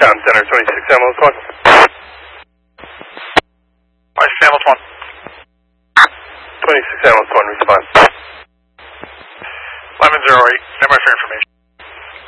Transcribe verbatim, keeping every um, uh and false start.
Com Center, twenty-six ambulance one. twenty-six ambulance one. twenty-six ambulance one, respond. eleven zero eight, stand by for information.